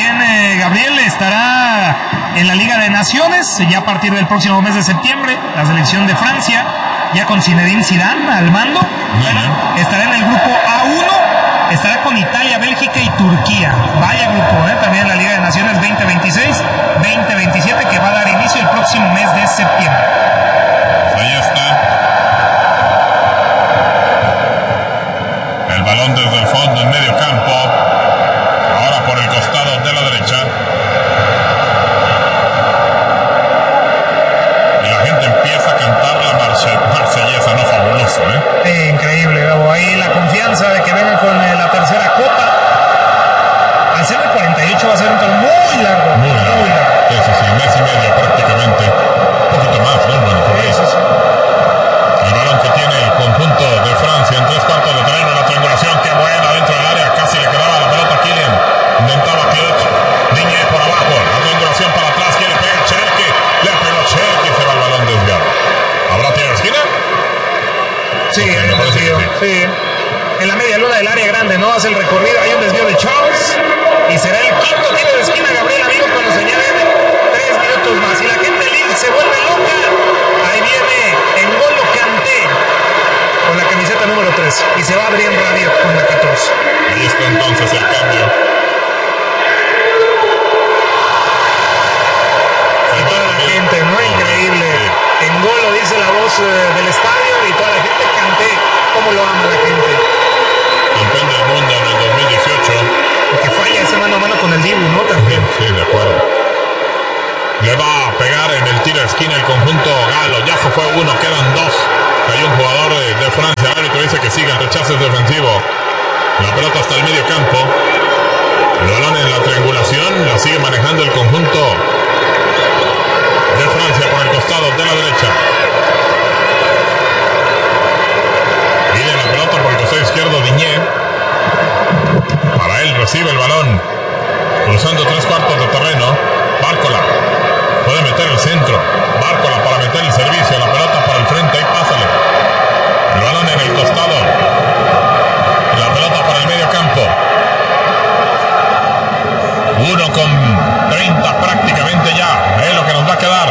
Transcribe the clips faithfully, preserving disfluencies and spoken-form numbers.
también eh, Gabriel estará en la Liga de Naciones, ya a partir del próximo mes de septiembre, la selección de Francia, ya con Zinedine Zidane al mando. Uh-huh. Estará en el grupo A uno, estará con Italia, Bélgica y Turquía. Vaya grupo, ¿eh? También en la Liga de Naciones veinte veintiséis veinte veintisiete, que va a dar inicio el próximo mes de septiembre. Ahí está. El balón desde el fondo en medio campo. Ahora por el costado de la derecha. Y la gente empieza a cantar la marsellesa, ¿no? Fabuloso, ¿eh? Sí, increíble, Gabo. Ahí la confianza de que vengan con eh, la tercera copa. Al ser el cuarenta y ocho va a ser un torneo muy largo. Muy largo. Muy largo. Sí, sí, sí, mes y medio prácticamente. Un poquito más, ¿no? Bueno, por ahí. Sí, sí. El balón que tiene el conjunto de Francia en tres cuartos de terreno, la triangulación, qué buena dentro del área, casi le quedaba la pelota a Kylian. Intentaba Piot, Digne por abajo, la triangulación para atrás, quiere pegar Cherki, le pegó Cherki, se va el balón desviado. ¿Habrá tiro de esquina? Sí, okay, hay un desvío, sí. sí. En la media luna del área grande, ¿no? Hace el recorrido, hay un desvío de Charles y será el quinto tiro de esquina, Gabriel, amigos, cuando señalen tres minutos más y la gente Lille se vuelve loca. Ahí viene N'Golo Kanté con la camiseta número tres y se va Adrien Rabiot con la catorce. Ahí está entonces el cambio. Y toda la gente, ¿no? Increíble. N'Golo dice la voz eh, del estadio y toda la gente Kanté. ¿Cómo lo ama la gente? Campeón del mundo en el dos mil dieciocho. Y que falla ese mano a mano con el Dibu, ¿no? También. Sí, de acuerdo. Le va a pegar en el tiro de esquina el conjunto galo. Ya se fue uno, quedan dos. Hay un jugador de, de Francia. El árbitro dice que sigue, el rechazo es defensivo. La pelota hasta el medio campo. El balón en la triangulación. La sigue manejando el conjunto de Francia por el costado de la derecha. Pide la pelota por el costado izquierdo Digne. Para él recibe el balón. Cruzando tres cuartos de terreno. Bárcola. Puede meter el centro. Bárcola para meter el servicio. La pelota para el frente. Ahí pásale. El balón en el costado. La pelota para el medio campo. Uno con treinta prácticamente ya. Es lo que nos va a quedar.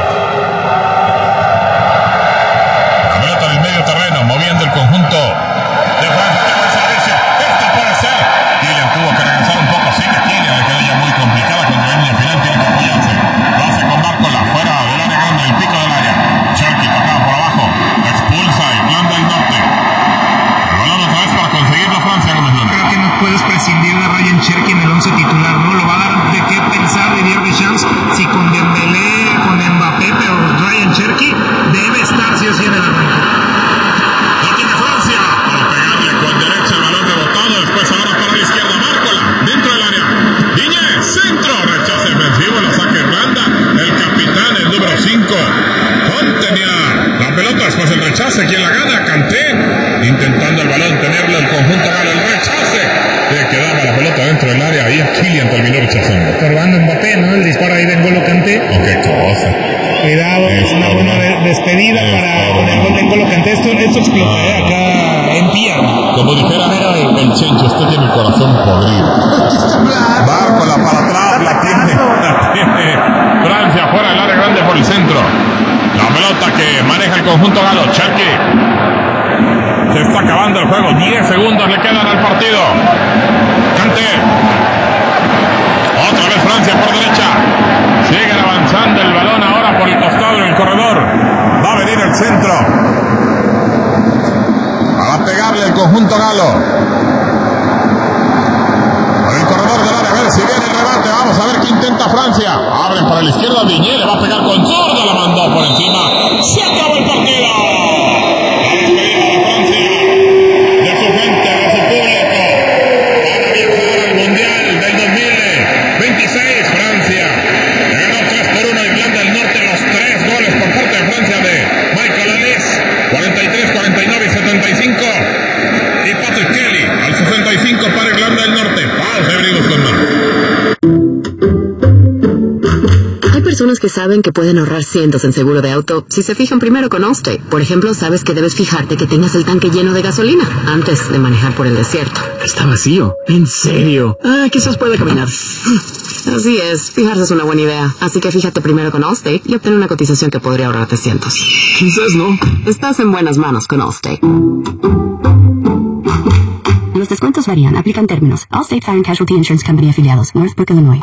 La pelota en el medio terreno. Moviendo el conjunto de Francia. El servicio. Esto puede ser. Kylian tuvo que regresar un poco. Sí que Kylian le quedó ya muy complicada contra la línea final. Tiene que apoyarse. Lo hace con Bárcola. Fuera del área grande. El pico del área. Cherki tocado por abajo. Expulsa Irlanda del Norte. El balón otra vez para conseguir la Francia. Creo que no puedes prescindir de Ryan Cherki en el once titular, ¿no? Lo va a dar de qué pensar Didier Deschamps si con Dembélé, con Mbappé, pero Ryan Cherki debe estar sí o sí en el arranque. La tiene Francia para pegarle con derecha el balón rebotado. Después ahora para la izquierda. Bárcola dentro del área. Digne, centro. Rechazo defensivo. La saca Irlanda. El capitán, el número cinco. Contenía la pelota. Después el rechace. ¿Quién la gana? Kanté. Intentando el balón tenerlo el conjunto galo. El rechace. Le quedaba la pelota dentro del área. Ahí Kylian terminó rechazando. Corbando Mbappé, ¿no? El disparo ahí de N'Golo Kanté. Oh, qué cosa. Cuidado, es una buena de, despedida es para con el gol de N'Golo Kanté. Esto, esto explotará ah, acá en Pía. Como dijera el, el Chencho, usted tiene el corazón podrido. Bárcola para atrás, la tiene, la tiene Francia fuera del área grande por el centro. La pelota que maneja el conjunto galo. Cherki. Se está acabando el juego. diez segundos le quedan al partido. Kanté. Otra vez Francia por derecha. Siguen avanzando el balón ahora por el costado en el corredor. Va a venir el centro. Para pegarle el conjunto galo. Por el corredor del área. A ver si viene el rebate. Vamos a ver qué intenta Francia. Abren para la izquierda. Digne le va a pegar con zurda. La mandó por encima. Se acabó el partido. La despedida de Francia. De su gente, de su público. Para viajar al Mundial del dos mil veintiséis. Francia le ganó tres por uno a Irlanda del Norte. Los tres goles por parte de Francia de Michael Alès. cuarenta y tres, cuarenta y nueve y setenta y cinco. Y Patrick Kelly al sesenta y cinco para Irlanda del Norte. Pausa y abrimos con más. Hay personas que saben que pueden ahorrar cientos en seguro de auto si se fijan primero con Allstate. Por ejemplo, sabes que debes fijarte que tengas el tanque lleno de gasolina antes de manejar por el desierto. Está vacío. ¿En serio? Ah, quizás pueda caminar. Así es, fijarse es una buena idea. Así que fíjate primero con Allstate y obtén una cotización que podría ahorrarte cientos. Quizás no. Estás en buenas manos con Allstate. Los descuentos varían. Aplican términos. Allstate Fire and Casualty Insurance Company afiliados. Northbrook, Illinois.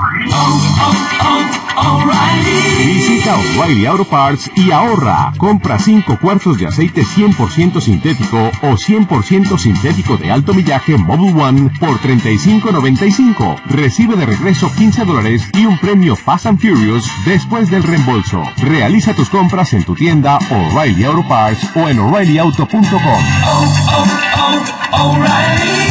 Visita O'Reilly Auto Parts y ahorra. Compra cinco cuartos de aceite cien por ciento sintético o cien por ciento sintético de alto millaje Mobil One por treinta y cinco noventa y cinco. Recibe de regreso quince dólares y un premio Fast and Furious después del reembolso. Realiza tus compras en tu tienda O'Reilly Auto Parts o en O'Reilly Auto punto com. Oh, oh, oh, O'Reilly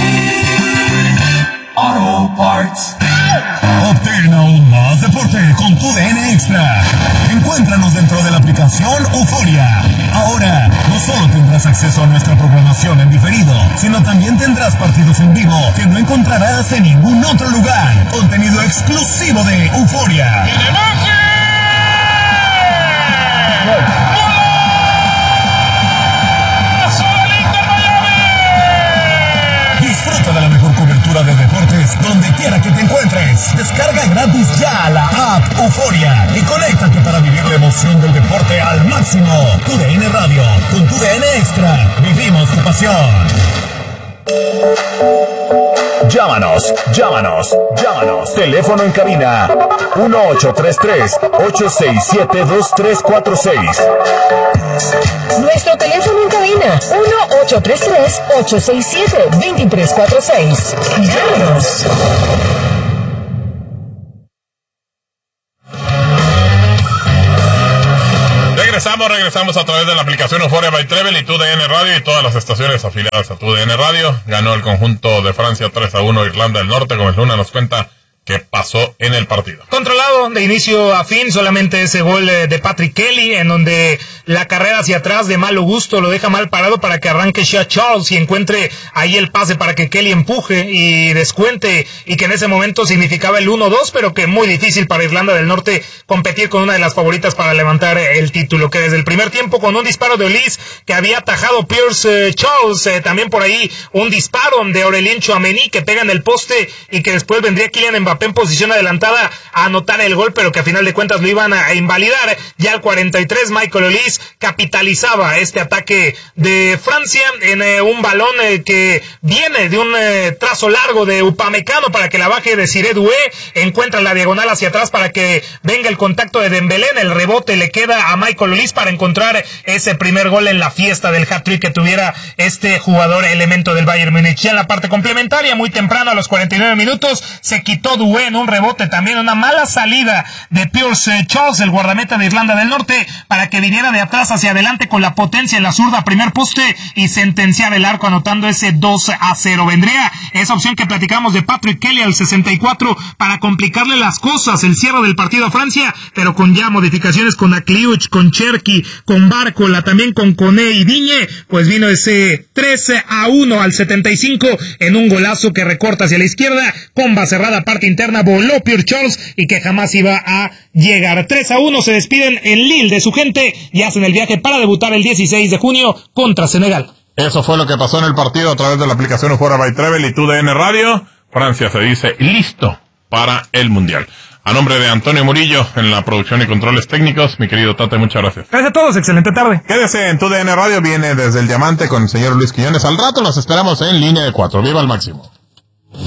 Auto Parts. Obtén aún más deporte con tu D N Extra. Encuéntranos dentro de la aplicación Euforia. Ahora, no solo tendrás acceso a nuestra programación en diferido, sino también tendrás partidos en vivo que no encontrarás en ningún otro lugar. Contenido exclusivo de Euforia. Disfruta de la mejor cobertura de deportes donde quiera que te encuentres. Descarga gratis ya la app Euforia y conéctate para vivir la emoción del deporte al máximo. Tu D N Radio, con tu D N Extra, vivimos tu pasión. Llámanos, llámanos, llámanos. Teléfono en cabina uno ocho tres tres, ocho seis siete, dos tres cuatro seis. Nuestro teléfono en cabina uno ocho tres tres, ocho seis siete, dos tres cuatro seis. Llámanos. Regresamos, regresamos a través de la aplicación Euphoria by Treble y tu D N Radio y todas las estaciones afiliadas a tu D N Radio. Ganó el conjunto de Francia tres a uno Irlanda del Norte. Gómez Luna nos cuenta qué pasó en el partido. Controlado de inicio a fin, solamente ese gol de Patrick Kelly, en donde la carrera hacia atrás de malo gusto lo deja mal parado para que arranque Shea Charles y encuentre ahí el pase para que Kelly empuje y descuente, y que en ese momento significaba el uno dos, pero que muy difícil para Irlanda del Norte competir con una de las favoritas para levantar el título, que desde el primer tiempo con un disparo de Ulis que había atajado Pierce eh, Charles, eh, también por ahí un disparo de Aurelien Tchouaméni que pega en el poste y que después vendría Kylian Mbappé en posición adelantada a anotar el gol, pero que a final de cuentas lo iban a invalidar. Ya al cuarenta y tres Michael Olise capitalizaba este ataque de Francia en eh, un balón eh, que viene de un eh, trazo largo de Upamecano para que la baje de Desiré Doué, encuentra la diagonal hacia atrás para que venga el contacto de Dembélé, el rebote le queda a Michael Olise para encontrar ese primer gol en la fiesta del hat-trick que tuviera este jugador elemento del Bayern Múnich. Ya en la parte complementaria, muy temprano a los cuarenta y nueve minutos, se quitó Doué en un rebote, también una mala salida de Pierce Charles, el guardameta de Irlanda del Norte, para que viniera de atrás hacia adelante con la potencia en la zurda, primer poste, y sentenciar el arco anotando ese dos a cero. Vendría esa opción que platicamos de Patrick Kelly al sesenta y cuatro para complicarle las cosas, el cierre del partido a Francia, pero con ya modificaciones con Akliuch, con Cherki, con Barcola, también con Koné y Digne, pues vino ese tres a uno al setenta y cinco en un golazo que recorta hacia la izquierda, comba cerrada, parte interna, voló Pierre Charles y que jamás iba a llegar. tres a uno se despiden en Lille de su gente y hacen el viaje para debutar el dieciséis de junio contra Senegal. Eso fue lo que pasó en el partido a través de la aplicación Euphoria by Treble y tu D N Radio. Francia se dice listo para el Mundial. A nombre de Antonio Murillo en la producción y controles técnicos, mi querido Tate, muchas gracias. Gracias a todos, excelente tarde. Quédese en tu D N Radio, viene desde el Diamante con el señor Luis Quiñones. Al rato los esperamos en Línea de Cuatro. ¡Viva al máximo!